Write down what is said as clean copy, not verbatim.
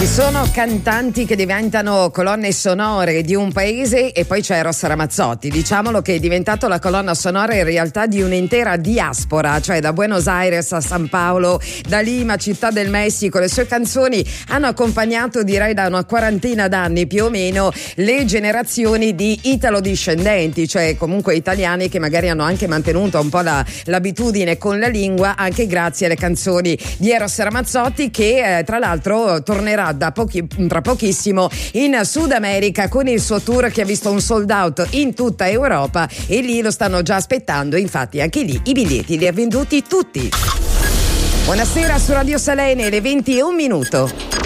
Ci sono cantanti che diventano colonne sonore di un paese e poi c'è Eros Ramazzotti, diciamolo, che è diventato la colonna sonora in realtà di un'intera diaspora, cioè da Buenos Aires a San Paolo, da Lima, Città del Messico. Le sue canzoni hanno accompagnato, direi da una quarantina d'anni più o meno, le generazioni di italo-discendenti, cioè comunque italiani che magari hanno anche mantenuto un po' l'abitudine con la lingua, anche grazie alle canzoni di Eros Ramazzotti, che tra l'altro tornerà tra pochissimo in Sud America con il suo tour che ha visto un sold out in tutta Europa, e lì lo stanno già aspettando, infatti anche lì i biglietti li ha venduti tutti. Buonasera su Radio Salene, le 20:01.